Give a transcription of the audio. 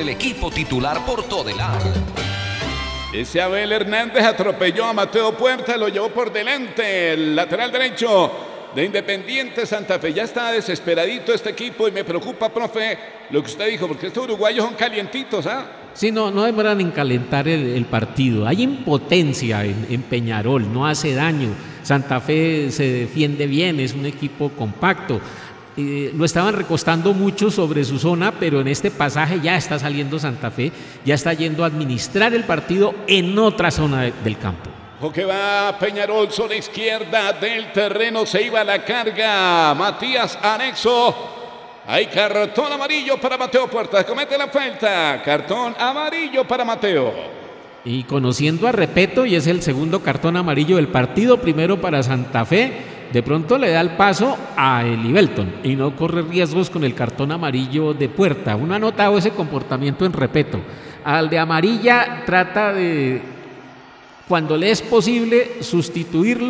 El equipo titular por Todelar. Ese Abel Hernández atropelló a Mateo Puerta, lo llevó por delante, el lateral derecho de Independiente Santa Fe. Ya está desesperadito este equipo y me preocupa, profe, lo que usted dijo, porque estos uruguayos son calientitos, ¿ah? Sí, no demoran en calentar el partido. Hay impotencia en Peñarol, no hace daño. Santa Fe se defiende bien, es un equipo compacto. Lo estaban recostando mucho sobre su zona, pero en este pasaje ya está saliendo Santa Fe, ya está yendo a administrar el partido en otra zona del campo. Que va Peñarol, zona izquierda del terreno, se iba a la carga Matías Anexo. Hay cartón amarillo para Mateo Puertas, comete la falta, cartón amarillo para Mateo. Y conociendo a Repeto, y es el segundo cartón amarillo del partido, primero para Santa Fe, de pronto le da el paso a Eli Belton y no corre riesgos con el cartón amarillo de Puerta. Uno ha notado ese comportamiento en Repeto. Al de amarilla trata de, cuando le es posible, sustituirlo